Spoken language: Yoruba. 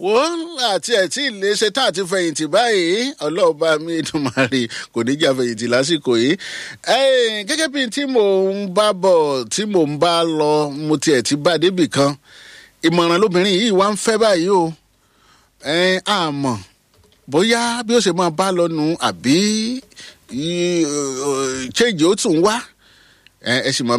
wọ́n àti ẹ̀ tí ilé ṣe tá àti fẹ̀yìntì báyìí ọlọ́ọ̀bá mi Èdùmàrè kò ní jà fẹ̀yìntì lásìkò yìí. Gẹ́gẹ́ bí tí mò ń bá bọ̀ tí mò ń bá lọ mo tiẹ̀ ti bá débì kan ìmọ̀ràn lóbìnrin yìí wá ń fẹ́ báyìí o. Àmọ́ bóyá bí ó ṣe máa bá lọ nù àbí change ó tún wá ẹ sì mọ̀